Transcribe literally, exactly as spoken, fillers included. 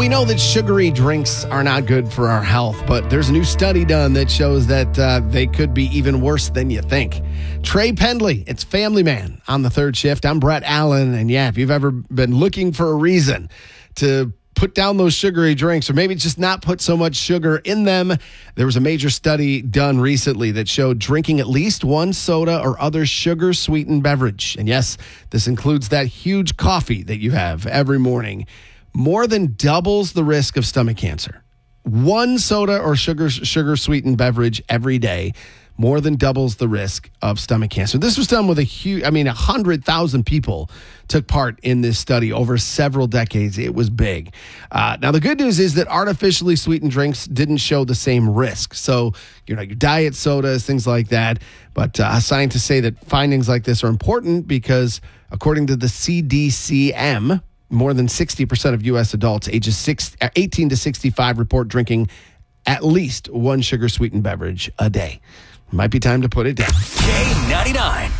we know that sugary drinks are not good for our health, but there's a new study done that shows that uh, they could be even worse than you think. Trey Pendley, it's Family Man on the third shift. I'm Brett Allen, and yeah, if you've ever been looking for a reason to put down those sugary drinks, or maybe just not put so much sugar in them, there was a major study done recently that showed drinking at least one soda or other sugar-sweetened beverage, and yes, this includes that huge coffee that you have every morning, more than doubles the risk of stomach cancer. One soda or sugar sugar sweetened beverage every day more than doubles the risk of stomach cancer. This was done with a huge, I mean, one hundred thousand people took part in this study over several decades. It was big. Uh, now, the good news is that artificially sweetened drinks didn't show the same risk. So, you know, your diet sodas, things like that. But uh, scientists say that findings like this are important because, according to the C D C M, more than sixty percent of U S adults ages six, eighteen to sixty-five report drinking at least one sugar-sweetened beverage a day. Might be time to put it down. K ninety-nine.